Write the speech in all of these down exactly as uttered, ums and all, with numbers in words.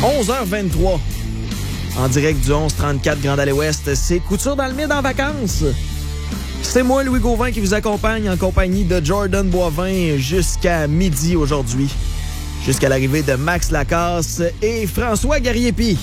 onze heures vingt-trois. En direct du onze trente-quatre Grand Allée Ouest, c'est Couture dans le Mid en vacances. C'est moi, Louis Gauvin, qui vous accompagne en compagnie de Jordan Boivin jusqu'à midi aujourd'hui. Jusqu'à l'arrivée de Max Lacasse et François Gariepi.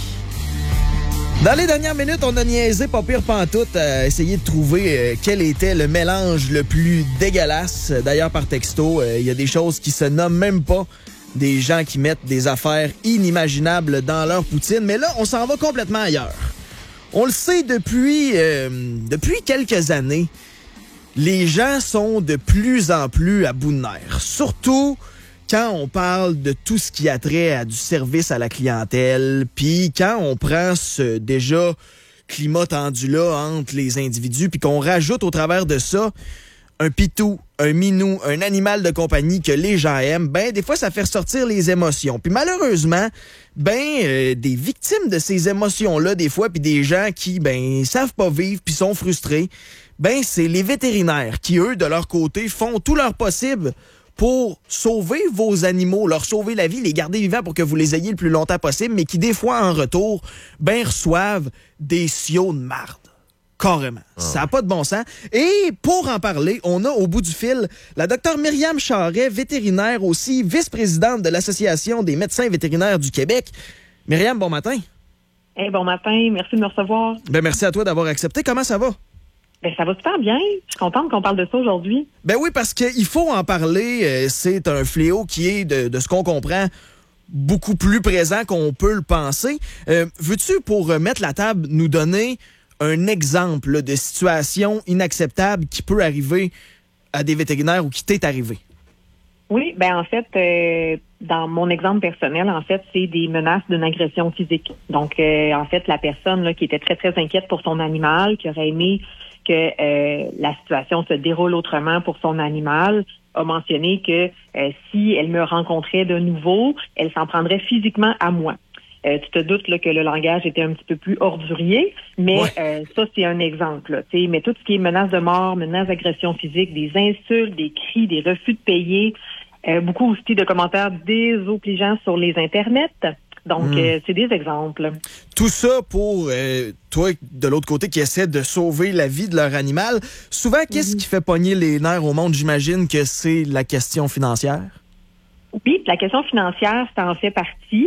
Dans les dernières minutes, on a niaisé pas pire pantoute à essayer de trouver euh, quel était le mélange le plus dégueulasse. D'ailleurs, par texto, il euh, y a des choses qui se nomment même pas. Des gens qui mettent des affaires inimaginables dans leur poutine. Mais là, on s'en va complètement ailleurs. On le sait depuis, euh, depuis quelques années, les gens sont de plus en plus à bout de nerfs. Surtout quand on parle de tout ce qui a trait à du service à la clientèle, puis quand on prend ce déjà climat tendu-là entre les individus, puis qu'on rajoute au travers de ça un pitou, un minou, un animal de compagnie que les gens aiment, ben des fois ça fait ressortir les émotions. Puis malheureusement, ben euh, des victimes de ces émotions-là des fois, puis des gens qui ben savent pas vivre puis sont frustrés, ben c'est les vétérinaires qui eux de leur côté font tout leur possible pour sauver vos animaux, leur sauver la vie, les garder vivants pour que vous les ayez le plus longtemps possible, mais qui des fois en retour ben reçoivent des siots de marde. Carrément. Oh. Ça n'a pas de bon sens. Et pour en parler, on a au bout du fil la docteure Myriam Charret, vétérinaire aussi, vice-présidente de l'Association des médecins vétérinaires du Québec. Myriam, bon matin. Hey, bon matin. Merci de me recevoir. Ben, merci à toi d'avoir accepté. Comment ça va? Ben, ça va super bien. Je suis contente qu'on parle de ça aujourd'hui. Ben oui, parce qu'il faut en parler. C'est un fléau qui est, de, de ce qu'on comprend, beaucoup plus présent qu'on peut le penser. Euh, veux-tu, pour mettre la table, nous donner un exemple de situation inacceptable qui peut arriver à des vétérinaires ou qui t'est arrivé? Oui, ben en fait, euh, dans mon exemple personnel, en fait, c'est des menaces d'une agression physique. Donc, euh, en fait, la personne là, qui était très, très inquiète pour son animal, qui aurait aimé que euh, la situation se déroule autrement pour son animal, a mentionné que euh, si elle me rencontrait de nouveau, elle s'en prendrait physiquement à moi. Euh, tu te doutes là, que le langage était un petit peu plus ordurier, mais ouais. euh, ça, c'est un exemple. Là, mais tout ce qui est menace de mort, menace d'agression physique, des insultes, des cris, des refus de payer, euh, beaucoup aussi de commentaires désobligeants sur les internets. Donc, mmh. euh, c'est des exemples. Tout ça pour euh, toi, de l'autre côté, qui essaie de sauver la vie de leur animal. Souvent, qu'est-ce mmh. qui fait pogner les nerfs au monde? J'imagine que c'est la question financière. Oui, la question financière, ça en fait partie.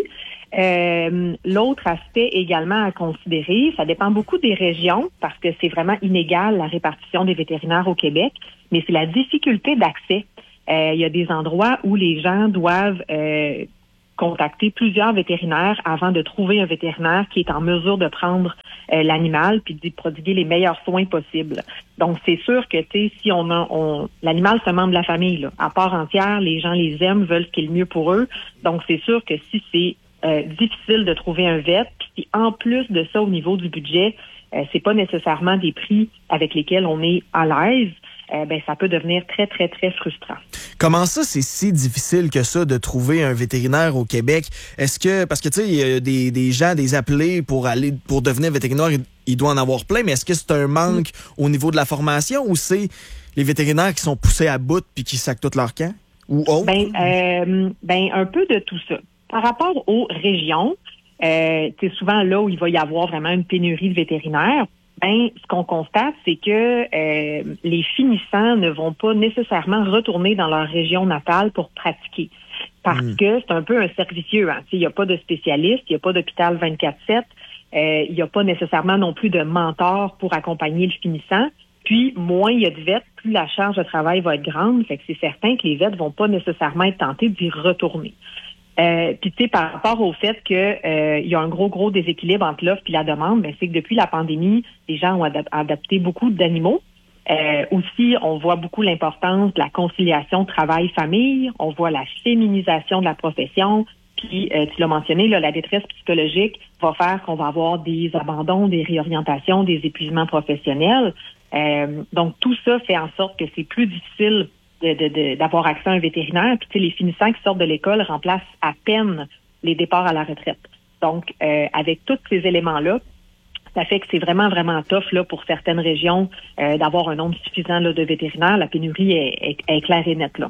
Euh, l'autre aspect également à considérer, ça dépend beaucoup des régions parce que c'est vraiment inégal la répartition des vétérinaires au Québec, mais c'est la difficulté d'accès. Euh, il y a des endroits où les gens doivent euh, contacter plusieurs vétérinaires avant de trouver un vétérinaire qui est en mesure de prendre euh, l'animal puis de prodiguer les meilleurs soins possibles. Donc, c'est sûr que, tu sais, si on a, on, l'animal, c'est un membre de la famille, là, à part entière, les gens les aiment, veulent ce qui est le mieux pour eux. Donc, c'est sûr que si c'est Euh, difficile de trouver un vet. Puis en plus de ça, au niveau du budget, euh, c'est pas nécessairement des prix avec lesquels on est à l'aise. Euh, ben ça peut devenir très très très frustrant. Comment ça, c'est si difficile que ça de trouver un vétérinaire au Québec? Est-ce que parce que tu sais, il y a des, des gens, des appelés pour aller pour devenir vétérinaire, il, il doit en avoir plein. Mais est-ce que c'est un manque mmh. au niveau de la formation ou c'est les vétérinaires qui sont poussés à bout puis qui sacent tout leur camp ou autre? Ben euh, ben un peu de tout ça. Par rapport aux régions, euh, c'est souvent là où il va y avoir vraiment une pénurie de vétérinaires. Ben, ce qu'on constate, c'est que euh, les finissants ne vont pas nécessairement retourner dans leur région natale pour pratiquer. Parce mmh. que c'est un peu un cercle vicieux. Hein. Il n'y a pas de spécialiste, il n'y a pas d'hôpital vingt-quatre sept, euh, il n'y a pas nécessairement non plus de mentor pour accompagner le finissant. Puis, moins il y a de vets, plus la charge de travail va être grande. Fait que c'est certain que les vets vont pas nécessairement être tentés d'y retourner. Euh, puis tu sais, par rapport au fait que euh, il y a un gros, gros déséquilibre entre l'offre et la demande, ben, c'est que depuis la pandémie, les gens ont adap- adapté beaucoup d'animaux. Euh, aussi, on voit beaucoup l'importance de la conciliation travail-famille. On voit la féminisation de la profession. Puis, euh, tu l'as mentionné, là, la détresse psychologique va faire qu'on va avoir des abandons, des réorientations, des épuisements professionnels. Euh, donc, tout ça fait en sorte que c'est plus difficile De, de, de, d'avoir accès à un vétérinaire. Puis, tu sais, les finissants qui sortent de l'école remplacent à peine les départs à la retraite. Donc, euh, avec tous ces éléments-là, ça fait que c'est vraiment, vraiment tough là, pour certaines régions euh, d'avoir un nombre suffisant là, de vétérinaires. La pénurie est, est, est claire et nette, là.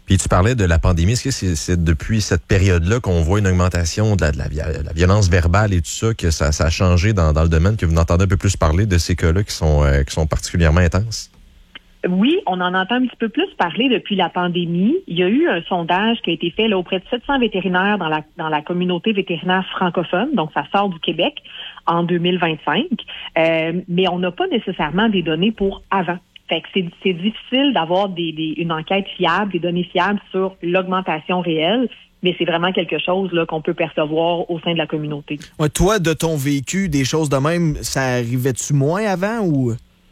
Puis tu parlais de la pandémie. Est-ce que c'est, c'est depuis cette période-là qu'on voit une augmentation de la, de la, de la violence verbale et tout ça, que ça, ça a changé dans, dans le domaine, que vous entendez un peu plus parler de ces cas-là qui sont, euh, qui sont particulièrement intenses? Oui, on en entend un petit peu plus parler depuis la pandémie. Il y a eu un sondage qui a été fait là, auprès de sept cents vétérinaires dans la dans la communauté vétérinaire francophone, donc ça sort du Québec en deux mille vingt-cinq, euh, mais on n'a pas nécessairement des données pour avant. Fait que c'est, c'est difficile d'avoir des, des, une enquête fiable, des données fiables sur l'augmentation réelle, mais c'est vraiment quelque chose là, qu'on peut percevoir au sein de la communauté. Ouais, toi, de ton vécu, des choses de même, ça arrivait-tu moins avant ou?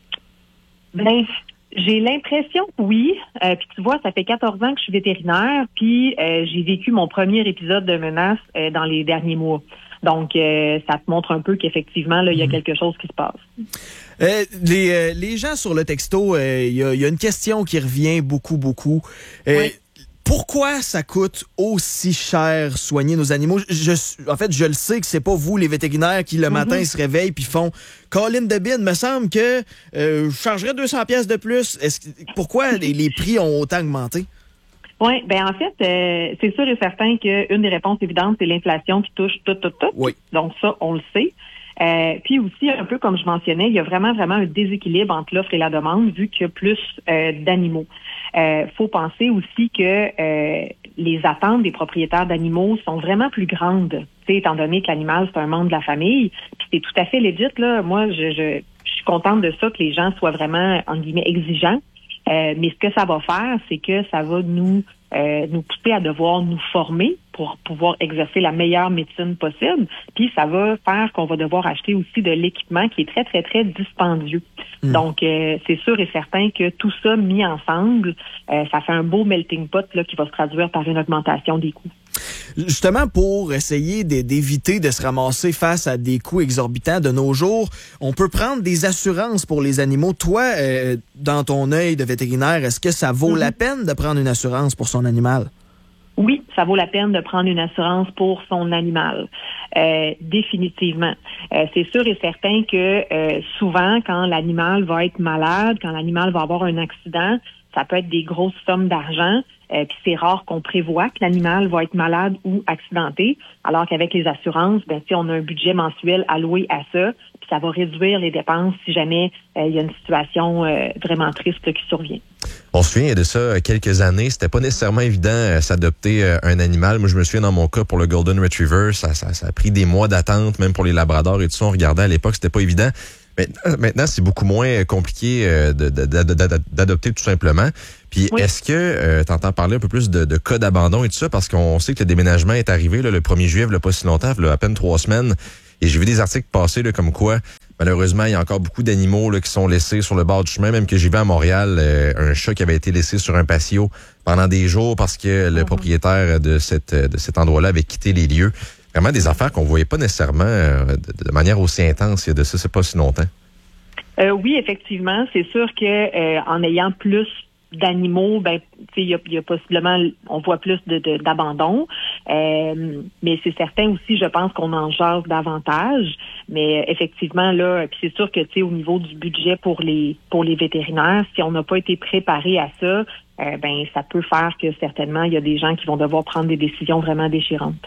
Ben, j'ai l'impression que oui. Euh, puis tu vois, ça fait quatorze ans que je suis vétérinaire, puis euh, j'ai vécu mon premier épisode de menace euh, dans les derniers mois. Donc, euh, ça te montre un peu qu'effectivement, là, il y a quelque chose qui se passe. Euh, les, euh, les gens sur le texto, il euh, y, a, y a une question qui revient beaucoup, beaucoup. Euh, oui. Pourquoi ça coûte aussi cher soigner nos animaux? Je, en fait, je le sais que c'est pas vous, les vétérinaires, qui le mm-hmm. matin se réveillent puis font « Colin de bine, me semble que euh, je chargerais deux cents pièces de plus. » Est-ce que, pourquoi les, les prix ont autant augmenté? Oui, ben en fait, euh, c'est sûr et certain qu'une des réponses évidentes, c'est l'inflation qui touche tout, tout, tout. Oui. Donc ça, on le sait. Euh, puis aussi, un peu comme je mentionnais, il y a vraiment, vraiment un déséquilibre entre l'offre et la demande vu qu'il y a plus euh, d'animaux. Euh, faut penser aussi que euh, les attentes des propriétaires d'animaux sont vraiment plus grandes. Tu sais, étant donné que l'animal, c'est un membre de la famille, puis c'est tout à fait legit, là. Moi, je, je, je suis contente de ça, que les gens soient vraiment, en guillemets, exigeants. Euh, mais ce que ça va faire, c'est que ça va nous euh, nous pousser à devoir nous former pour pouvoir exercer la meilleure médecine possible. Puis ça va faire qu'on va devoir acheter aussi de l'équipement qui est très, très, très dispendieux. Mmh. Donc, euh, c'est sûr et certain que tout ça mis ensemble, euh, ça fait un beau melting pot là, qui va se traduire par une augmentation des coûts. Justement, pour essayer d'éviter de se ramasser face à des coûts exorbitants de nos jours, on peut prendre des assurances pour les animaux. Toi, euh, dans ton œil de vétérinaire, est-ce que ça vaut mm-hmm. la peine de prendre une assurance pour son animal? Oui, ça vaut la peine de prendre une assurance pour son animal. Euh, définitivement. Euh, c'est sûr et certain que euh, souvent, quand l'animal va être malade, quand l'animal va avoir un accident, ça peut être des grosses sommes d'argent. Euh, puis c'est rare qu'on prévoit que l'animal va être malade ou accidenté, alors qu'avec les assurances, ben si on a un budget mensuel alloué à ça, puis ça va réduire les dépenses si jamais euh, il y a une situation euh, vraiment triste qui survient. On se souvient de ça quelques années, c'était pas nécessairement évident euh, s'adopter euh, un animal. Moi, je me souviens dans mon cas pour le Golden Retriever, ça, ça, ça a pris des mois d'attente, même pour les labradors et tout ça. On regardait à l'époque, c'était pas évident. Maintenant, maintenant, c'est beaucoup moins compliqué euh, de, de, de, de, d'adopter tout simplement. Puis oui. Est-ce que euh, tu entends parler un peu plus de, de cas d'abandon et tout ça? Parce qu'on sait que le déménagement est arrivé là, le premier juillet, il n'y a pas si longtemps, il y a à peine trois semaines. Et j'ai vu des articles passer là, comme quoi, malheureusement, il y a encore beaucoup d'animaux là, qui sont laissés sur le bord du chemin. Même que j'ai vu à Montréal euh, un chat qui avait été laissé sur un patio pendant des jours parce que le mm-hmm. propriétaire de, cette, de cet endroit-là avait quitté les lieux. Vraiment des affaires qu'on voyait pas nécessairement euh, de, de manière aussi intense. Il y a de ça, c'est pas si longtemps. Euh, oui, effectivement. C'est sûr que euh, en ayant plus d'animaux, ben, tu sais, il y a, y a possiblement, on voit plus de, de d'abandon. Euh, mais c'est certain aussi, je pense qu'on en jase davantage. Mais effectivement, là, puis c'est sûr que, tu sais, au niveau du budget pour les pour les vétérinaires, si on n'a pas été préparé à ça, euh, ben, ça peut faire que certainement, il y a des gens qui vont devoir prendre des décisions vraiment déchirantes.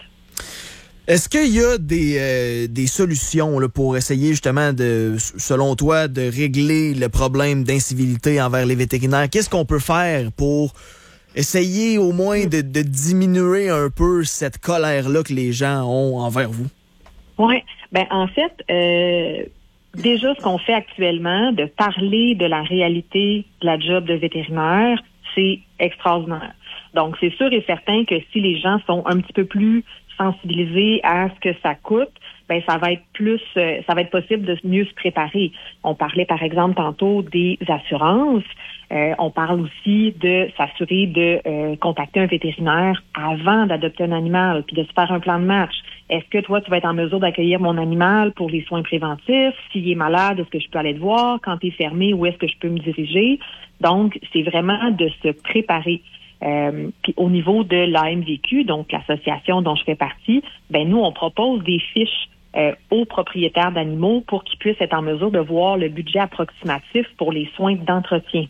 Est-ce qu'il y a des, euh, des solutions là, pour essayer justement, de, selon toi, de régler le problème d'incivilité envers les vétérinaires? Qu'est-ce qu'on peut faire pour essayer au moins de, de diminuer un peu cette colère-là que les gens ont envers vous? Oui, ben en fait, euh, déjà ce qu'on fait actuellement, de parler de la réalité de la job de vétérinaire, c'est extraordinaire. Donc c'est sûr et certain que si les gens sont un petit peu plus sensibilisés à ce que ça coûte, ben ça va être plus, euh, ça va être possible de mieux se préparer. On parlait par exemple tantôt des assurances. Euh, on parle aussi de s'assurer de euh, contacter un vétérinaire avant d'adopter un animal, puis de se faire un plan de match. Est-ce que toi, tu vas être en mesure d'accueillir mon animal pour les soins préventifs? S'il est malade, est-ce que je peux aller te voir? Quand tu es fermé, où est-ce que je peux me diriger? Donc, c'est vraiment de se préparer. Euh, puis au niveau de l'A M V Q, donc l'association dont je fais partie, ben nous, on propose des fiches euh, aux propriétaires d'animaux pour qu'ils puissent être en mesure de voir le budget approximatif pour les soins d'entretien.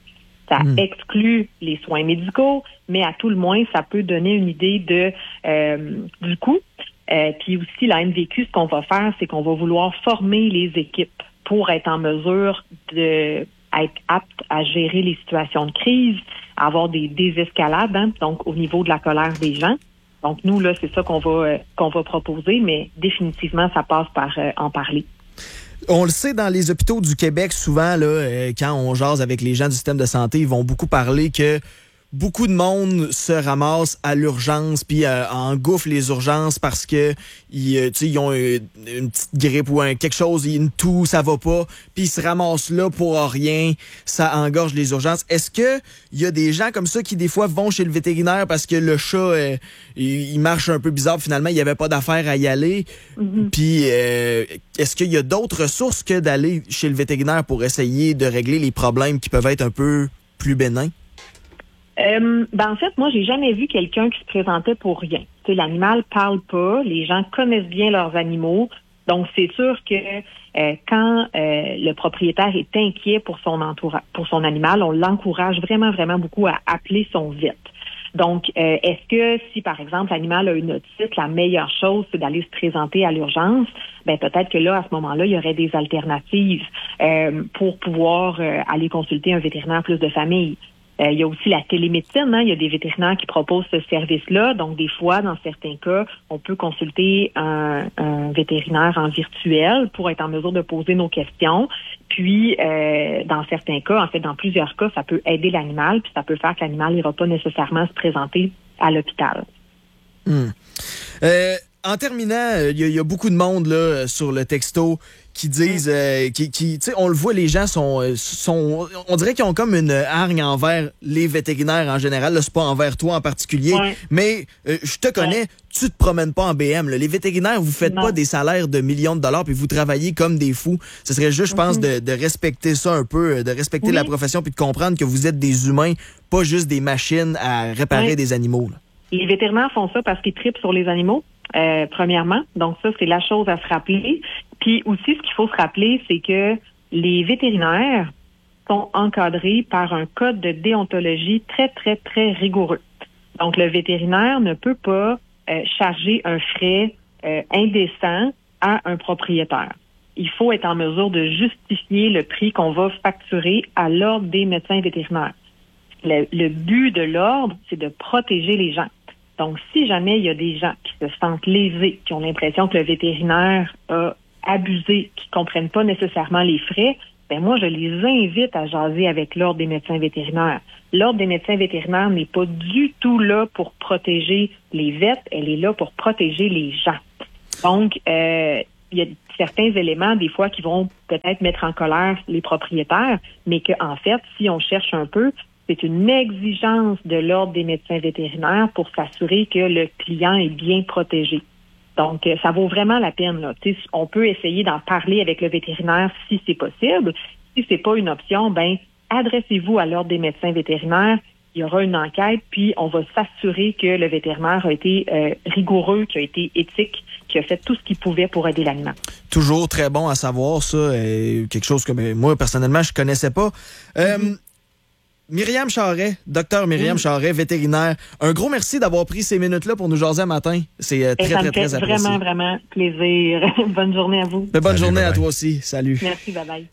Ça Mmh. exclut les soins médicaux, mais à tout le moins, ça peut donner une idée de euh, du coût. Euh, puis aussi, la M V Q, ce qu'on va faire, c'est qu'on va vouloir former les équipes pour être en mesure de être aptes à gérer les situations de crise, à avoir des désescalades, hein, donc au niveau de la colère des gens. Donc nous, là, c'est ça qu'on va euh, qu'on va proposer, mais définitivement, ça passe par euh, en parler. On le sait, dans les hôpitaux du Québec, souvent, là, euh, quand on jase avec les gens du système de santé, ils vont beaucoup parler que beaucoup de monde se ramasse à l'urgence puis euh, engouffre les urgences parce que ils, euh, ils ont une, une petite grippe ou un, quelque chose, une toux, ça va pas, puis ils se ramassent là pour rien, ça engorge les urgences. Est-ce que il y a des gens comme ça qui des fois vont chez le vétérinaire parce que le chat euh, il, il marche un peu bizarre, finalement il y avait pas d'affaire à y aller, mm-hmm. puis euh, est-ce qu'il y a d'autres ressources que d'aller chez le vétérinaire pour essayer de régler les problèmes qui peuvent être un peu plus bénins? Euh, ben en fait, moi, j'ai jamais vu quelqu'un qui se présentait pour rien. Tu sais, l'animal parle pas, les gens connaissent bien leurs animaux, donc c'est sûr que euh, quand euh, le propriétaire est inquiet pour son entourage, pour son animal, on l'encourage vraiment, vraiment beaucoup à appeler son vet. Donc, euh, est-ce que si, par exemple, l'animal a une otite, la meilleure chose, c'est d'aller se présenter à l'urgence? Ben peut-être que là, à ce moment-là, il y aurait des alternatives euh, pour pouvoir euh, aller consulter un vétérinaire plus de famille. Euh, il y a aussi la télémédecine, hein? Il y a des vétérinaires qui proposent ce service-là. Donc, des fois, dans certains cas, on peut consulter un, un vétérinaire en virtuel pour être en mesure de poser nos questions. Puis, euh, dans certains cas, en fait, dans plusieurs cas, ça peut aider l'animal, puis ça peut faire que l'animal n'ira pas nécessairement se présenter à l'hôpital. Hum. Euh, en terminant, il y, y a beaucoup de monde là sur le texto qui disent, euh, qui, qui tu sais, on le voit, les gens sont, sont, on dirait qu'ils ont comme une hargne envers les vétérinaires en général. Là, c'est pas envers toi en particulier, ouais. mais euh, je te connais, ouais. tu te promènes pas en B M. Là. Les vétérinaires, vous faites non. pas des salaires de millions de dollars puis vous travaillez comme des fous. Ce serait juste, je pense, mm-hmm. de, de respecter ça un peu, de respecter oui. la profession puis de comprendre que vous êtes des humains, pas juste des machines à réparer ouais. des animaux. Là. Les vétérinaires font ça parce qu'ils tripent sur les animaux. Euh, premièrement, donc ça, c'est la chose à se rappeler. Puis aussi, ce qu'il faut se rappeler, c'est que les vétérinaires sont encadrés par un code de déontologie très, très, très rigoureux. Donc, le vétérinaire ne peut pas euh, charger un frais euh, indécent à un propriétaire. Il faut être en mesure de justifier le prix qu'on va facturer à l'ordre des médecins vétérinaires. Le, le but de l'ordre, c'est de protéger les gens. Donc, si jamais il y a des gens qui se sentent lésés, qui ont l'impression que le vétérinaire a abusé, qui comprennent pas nécessairement les frais, ben moi, je les invite à jaser avec l'Ordre des médecins vétérinaires. L'Ordre des médecins vétérinaires n'est pas du tout là pour protéger les vets, elle est là pour protéger les gens. Donc, euh, il y a certains éléments, des fois, qui vont peut-être mettre en colère les propriétaires, mais qu'en fait, si on cherche un peu, c'est une exigence de l'Ordre des médecins vétérinaires pour s'assurer que le client est bien protégé. Donc, ça vaut vraiment la peine. Là. Tu sais, on peut essayer d'en parler avec le vétérinaire si c'est possible. Si c'est pas une option, ben adressez-vous à l'Ordre des médecins vétérinaires. Il y aura une enquête, puis on va s'assurer que le vétérinaire a été euh, rigoureux, qu'il a été éthique, qu'il a fait tout ce qu'il pouvait pour aider l'animal. Toujours très bon à savoir, ça. Euh, quelque chose que ben, moi, personnellement, je connaissais pas. Euh, mm-hmm. Myriam Charret, docteur Myriam mmh. Charret, vétérinaire. Un gros merci d'avoir pris ces minutes-là pour nous jaser un matin. C'est euh, très, très, très apprécié. Vraiment, vraiment plaisir. Bonne journée à vous. Ben, bonne Salut, journée bye-bye. À toi aussi. Salut. Merci, bye-bye.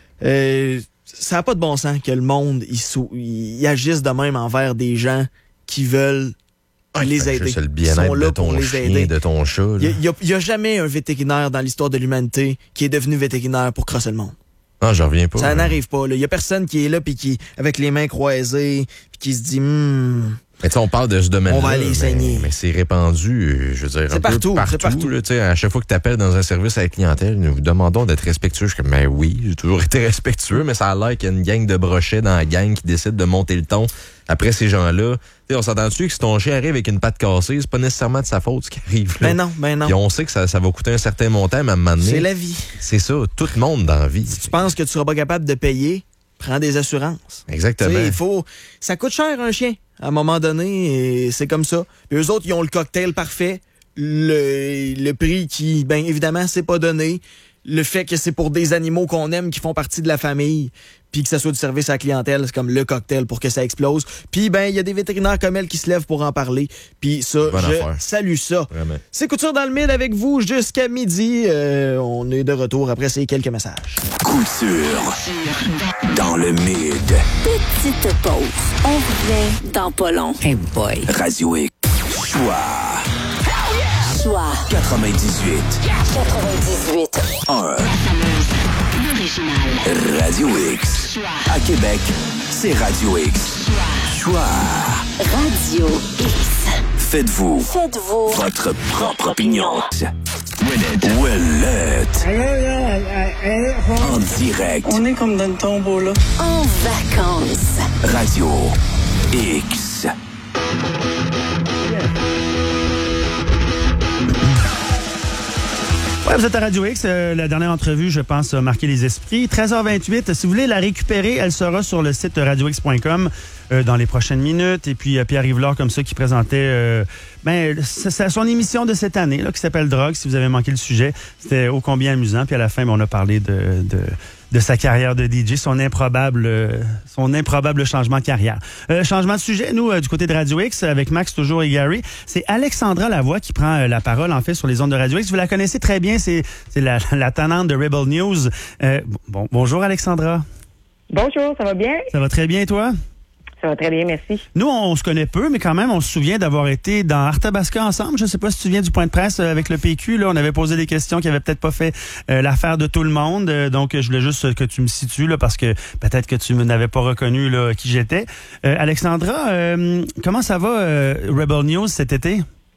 Euh, ça n'a pas de bon sens que le monde il, sou- il agisse de même envers des gens qui veulent ah, les aider. C'est le bien-être de ton chien, aider. De ton chat. Il n'y a, a, a jamais un vétérinaire dans l'histoire de l'humanité qui est devenu vétérinaire pour crosser le monde. Non, je reviens pas. Ça hein. n'arrive pas. Il y a personne qui est là puis qui avec les mains croisées puis qui se dit hmm, mais tu sais, on parle de ce domaine-là. On va aller saigner. Mais, mais c'est répandu, je veux dire, c'est un partout, peu partout. C'est partout. Là, à chaque fois que tu appelles dans un service à la clientèle, nous vous demandons d'être respectueux. Je suis comme, mais oui, j'ai toujours été respectueux, mais ça a l'air qu'il y a une gang de brochets dans la gang qui décide de monter le ton après ces gens-là. T'sais, on s'entend-tu que si ton chien arrive avec une patte cassée, c'est pas nécessairement de sa faute ce qui arrive là. Ben non, ben non. Puis on sait que ça, ça va coûter un certain montant, mais à un moment donné, c'est la vie. C'est ça, tout le monde dans la vie. Si tu penses que tu seras pas capable de payer, prends des assurances. Exactement. T'sais, il faut, ça coûte cher un chien. À un moment donné, c'est comme ça. Puis eux autres, ils ont le cocktail parfait, le, le prix qui, ben évidemment, c'est pas donné. le fait que c'est pour des animaux qu'on aime, qui font partie de la famille, puis que ça soit du service à la clientèle, c'est comme le cocktail pour que ça explose. Puis ben il y a des vétérinaires comme elle qui se lèvent pour en parler. Puis ça, Bonne je affaire. salue ça. Vraiment. C'est Couture dans le Mid avec vous jusqu'à midi. Euh, on est de retour après ces quelques messages. Couture dans le Mid. Petite pause. On revient dans pas long. Hey boy. Radio X. Choix Choix quatre-vingt-dix-huit. quatre-vingt-dix-huit. un. L'original. Radio X. À Québec, c'est Radio X. Choix. Radio X. Faites-vous Faites-vous votre propre opinion. Ouellette. En direct. On est comme dans le tombeau, là. en vacances. Radio X. Ouais, vous êtes à Radio X. Euh, la dernière entrevue, je pense, a marqué les esprits. treize heures vingt-huit. Si vous voulez la récupérer, elle sera sur le site radio x point com euh, dans les prochaines minutes. Et puis, euh, Pierre Yvelard, comme ça, qui présentait euh, ben, c'est son émission de cette année, là, qui s'appelle Drogue. Si vous avez manqué le sujet, c'était ô combien amusant. Puis à la fin, ben, on a parlé de... de de sa carrière de D J, son improbable euh, son improbable changement de carrière. Euh, changement de sujet, nous, euh, du côté de Radio X, avec Max toujours et Gary, c'est Alexandra Lavoie qui prend euh, la parole, en fait, sur les ondes de Radio X. Vous la connaissez très bien, c'est, c'est la, la tenante de Rebel News. Euh, bon, bonjour Alexandra. Bonjour, ça va bien? Ça va très bien, toi? Ça va très bien, merci. Nous, on se connaît peu, mais quand même, on se souvient d'avoir été dans Arthabasca ensemble. Je sais pas si tu viens du point de presse avec le P Q. Là, on avait posé des questions qui avaient peut-être pas fait euh, l'affaire de tout le monde. Euh, donc, je voulais juste que tu me situes là, parce que peut-être que tu n'avais pas reconnu là, qui j'étais. Euh, Alexandra, euh, comment ça va euh, Rebel News cet été?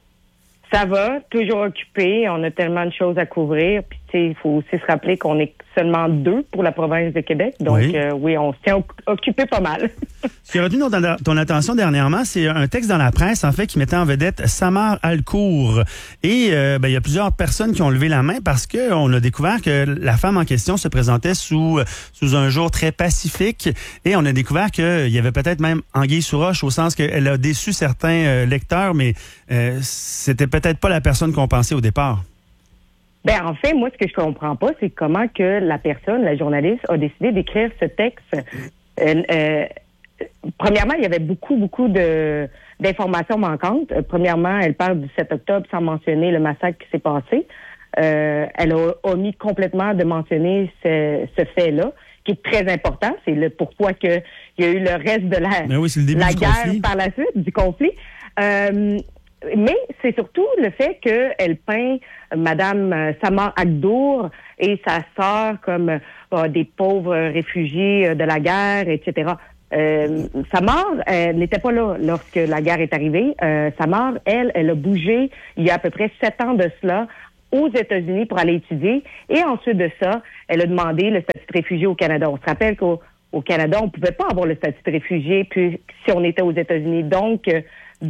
Ça va, toujours occupé. On a tellement de choses à couvrir. Puis, tu sais, il faut aussi se rappeler qu'on est seulement deux pour la province de Québec. Donc, oui, euh, oui on se tient occupé pas mal. Ce qui a retenu ton, ton attention dernièrement, c'est un texte dans la presse, en fait, qui mettait en vedette Samar Alcour. Et euh, ben, il y a plusieurs personnes qui ont levé la main parce que on a découvert que la femme en question se présentait sous sous un jour très pacifique. Et on a découvert qu'il y avait peut-être même anguille sous roche, au sens qu'elle a déçu certains euh, lecteurs, mais euh, c'était peut-être pas la personne qu'on pensait au départ. Ben en fait, moi, ce que je comprends pas, c'est comment que la personne, la journaliste, a décidé d'écrire ce texte. Euh, euh, premièrement, il y avait beaucoup, beaucoup de d'informations manquantes. Euh, premièrement, elle parle du sept octobre sans mentionner le massacre qui s'est passé. Euh, elle a omis complètement de mentionner ce, ce fait-là, qui est très important. C'est le pourquoi que il y a eu le reste de la, ben oui, c'est le début la du guerre conflit. par la suite, du conflit. Euh, Mais c'est surtout le fait qu'elle peint Madame Samar Agdour et sa sœur comme euh, des pauvres réfugiés de la guerre, et cetera. Euh, Samar euh, n'était pas là lorsque la guerre est arrivée. Euh, Samar, elle, elle a bougé il y a à peu près sept ans de cela aux États-Unis pour aller étudier. Et ensuite de ça, elle a demandé le statut de réfugié au Canada. On se rappelle qu'au au Canada, on pouvait pas avoir le statut de réfugié puis si on était aux États-Unis. Donc, euh,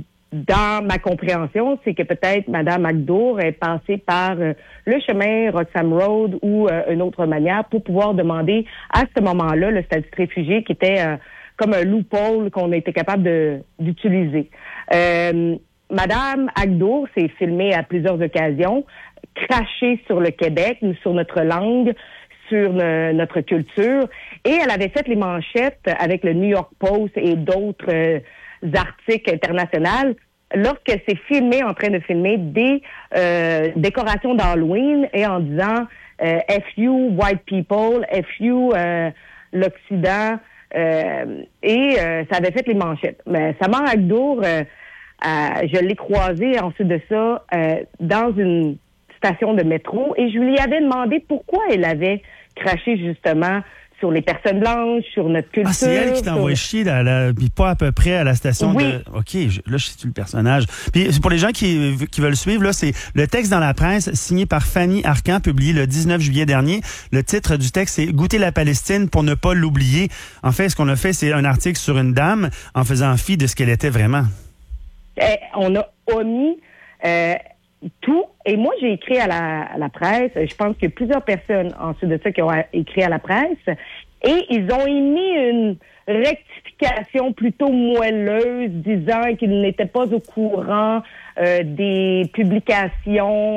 dans ma compréhension, c'est que peut-être Mme Agdour est passée par euh, le chemin Roxham Road ou euh, une autre manière pour pouvoir demander à ce moment-là le statut de réfugié qui était euh, comme un loophole qu'on a été capable de, d'utiliser. Euh, Mme Agdour s'est filmée à plusieurs occasions, crachée sur le Québec, sur notre langue, sur ne, notre culture, et elle avait fait les manchettes avec le New York Post et d'autres euh, articles internationaux lorsqu'elle s'est filmée en train de filmer des euh, décorations d'Halloween et en disant euh, F you white people, F you euh, l'Occident euh, et euh, ça avait fait les manchettes. Mais Samar Agdour, euh, euh, je l'ai croisée ensuite de ça euh, dans une station de métro et je lui avais demandé pourquoi elle avait craché justement sur les personnes blanches, sur notre culture. Ah, c'est elle qui t'a envoyé sur... chier, là, là, puis pas à peu près à la station oui. de... OK, je, là, je situe le personnage. Puis pour les gens qui, qui veulent suivre, là, c'est le texte dans la presse signé par Fanny Arcan, publié le dix-neuf juillet dernier. Le titre du texte, c'est « Goûter la Palestine pour ne pas l'oublier ». En fait, ce qu'on a fait, c'est un article sur une dame en faisant fi de ce qu'elle était vraiment. Eh, on a omis... Euh, tout. Et moi, j'ai écrit à la, à la presse. Je pense qu'il y a plusieurs personnes ensuite de ça qui ont écrit à la presse. Et ils ont émis une rectification plutôt moelleuse disant qu'ils n'étaient pas au courant euh, des publications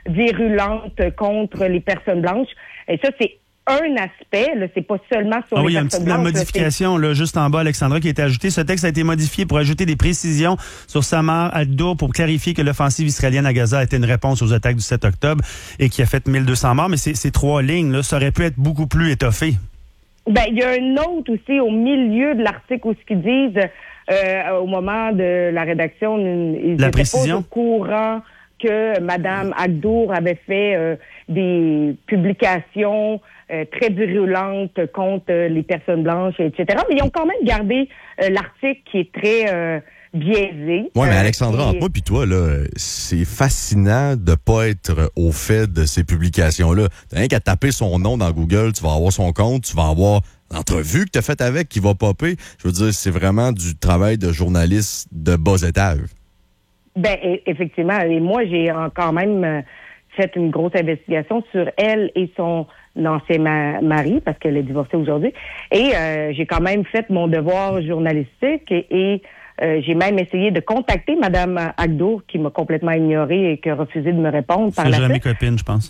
virulente contre les personnes blanches. Et ça, c'est un aspect, là, c'est pas seulement sur ah les oui, il y a une personnes petite blanches. modification, là, juste en bas, Alexandra, qui a été ajoutée. Ce texte a été modifié pour ajouter des précisions sur Samar al-Dour pour clarifier que l'offensive israélienne à Gaza était une réponse aux attaques du sept octobre et qui a fait mille deux cents morts. Mais ces, ces trois lignes, là, ça aurait pu être beaucoup plus étoffé. Ben, il y a une autre aussi au milieu de l'article où ce qu'ils disent, euh, au moment de la rédaction, ils la étaient précision. pas au courant que Mme Agdour avait fait euh, des publications euh, très virulentes contre euh, les personnes blanches, et cetera. Mais ils ont quand même gardé euh, l'article qui est très euh, biaisé. Oui, mais euh, Alexandra, qui... entre moi puis toi, là, c'est fascinant de pas être au fait de ces publications-là. T'as rien qu'à taper son nom dans Google, tu vas avoir son compte, tu vas avoir l'entrevue que tu as faite avec qui va popper. Je veux dire, c'est vraiment du travail de journaliste de bas étage. Ben, effectivement. Et moi, j'ai quand même euh, fait une grosse investigation sur elle et son ancien ma- mari, parce qu'elle est divorcée aujourd'hui. Et euh, j'ai quand même fait mon devoir journalistique et, et euh, j'ai même essayé de contacter Mme Agdour, qui m'a complètement ignorée et qui a refusé de me répondre par C'est la jamais suite. copine, je pense.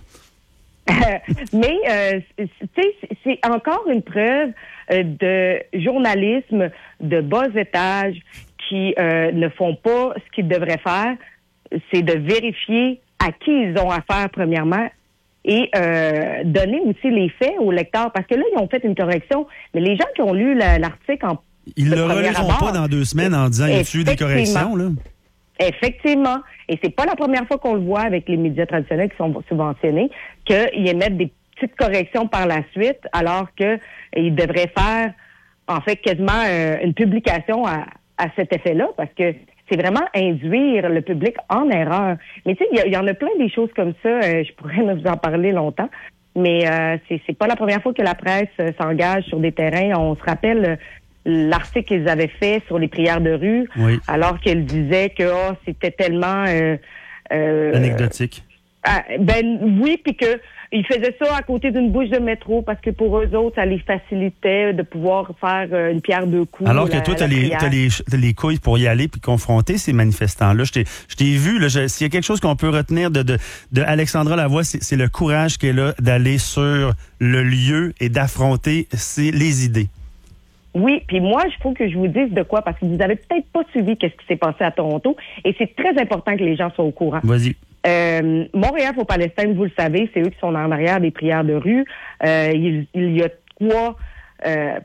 Mais, euh, tu sais, c'est encore une preuve euh, de journalisme de bas étage qui euh, ne font pas ce qu'ils devraient faire, c'est de vérifier à qui ils ont affaire, premièrement, et euh, donner aussi les faits aux lecteurs. Parce que là, ils ont fait une correction, mais les gens qui ont lu la, l'article en Ils de le premier reliront abord, pas dans deux semaines en disant « y a-tu eu des corrections? » là. Effectivement. Et c'est pas la première fois qu'on le voit avec les médias traditionnels qui sont subventionnés, qu'ils émettent des petites corrections par la suite, alors que ils devraient faire, en fait, quasiment euh, une publication à, à cet effet-là, parce que c'est vraiment induire le public en erreur. Mais tu sais, il y, y en a plein des choses comme ça. Euh, je pourrais nous en parler longtemps. Mais euh, c'est, c'est pas la première fois que la presse euh, s'engage sur des terrains. On se rappelle euh, l'article qu'ils avaient fait sur les prières de rue, oui. alors qu'ils disaient que oh, c'était tellement euh, euh, anecdotique. Euh, ben oui, puis que ils faisaient ça à côté d'une bouche de métro parce que pour eux autres, ça les facilitait de pouvoir faire euh, une pierre deux coups. Alors que la, toi, tu as la les, t'as les, t'as les couilles pour y aller puis confronter ces manifestants-là. Je t'ai, je t'ai vu, là, je, s'il y a quelque chose qu'on peut retenir de, de, de Alexandra Lavoie, c'est, c'est le courage qu'elle a d'aller sur le lieu et d'affronter ses, les idées. Oui, puis moi, il faut que je vous dise de quoi, parce que vous avez peut-être pas suivi qu'est-ce qui s'est passé à Toronto, et c'est très important que les gens soient au courant. Vas-y. Euh, Montréal pour Palestine, vous le savez, c'est eux qui sont en arrière des prières de rue. Euh, il, il y a trois euh,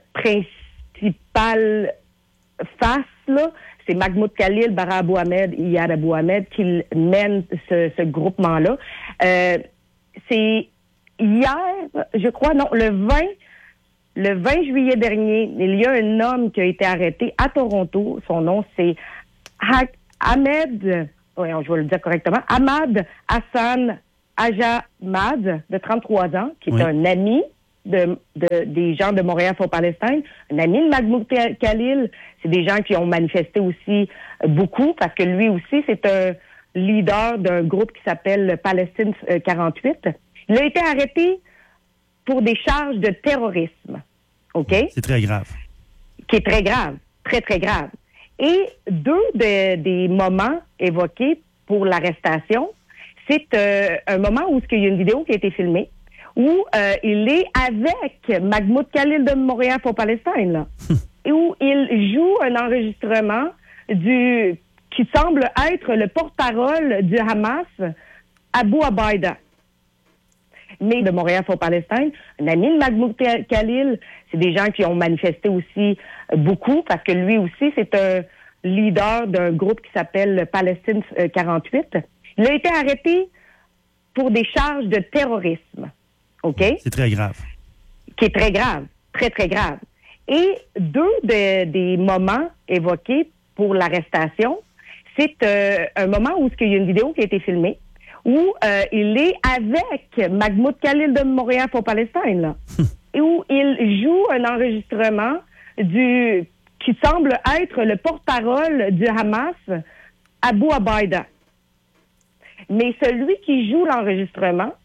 principales faces, là. C'est Mahmoud Khalil, Bara Abou Ahmed et Iyad Abou Ahmed qui mènent ce, ce groupement-là. Euh, c'est hier, je crois, non, le vingt, le vingt juillet dernier, il y a un homme qui a été arrêté à Toronto. Son nom, c'est ha- Ahmed... Oui, je vais le dire correctement. Ahmad Hassan Ajamad, de trente-trois ans, qui est oui. un ami de, de, des gens de Montréal for Palestine, un ami de Mahmoud Khalil. C'est des gens qui ont manifesté aussi beaucoup, parce que lui aussi, c'est un leader d'un groupe qui s'appelle Palestine quarante-huit. Il a été arrêté pour des charges de terrorisme. OK? C'est très grave. Qui est très grave. Très, très grave. Et deux de, des moments évoqués pour l'arrestation, c'est euh, un moment où il y a une vidéo qui a été filmée, où euh, il est avec Mahmoud Khalil de Montréal for Palestine, là, et où il joue un enregistrement du qui semble être le porte-parole du Hamas, Abu Abaida. Mais de Montréal for Palestine, un ami de Mahmoud Khalil, c'est des gens qui ont manifesté aussi beaucoup, parce que lui aussi, c'est un leader d'un groupe qui s'appelle Palestine quarante-huit. Il a été arrêté pour des charges de terrorisme. OK? C'est très grave. Qui est très grave. Très, très grave. Et deux de, des moments évoqués pour l'arrestation, c'est euh, un moment où il y a une vidéo qui a été filmée, où euh, il est avec Mahmoud Khalil de Montréal for Palestine, là, et où il joue un enregistrement du qui semble être le porte-parole du Hamas, Abu Abaida. Mais celui qui joue l'enregistrement,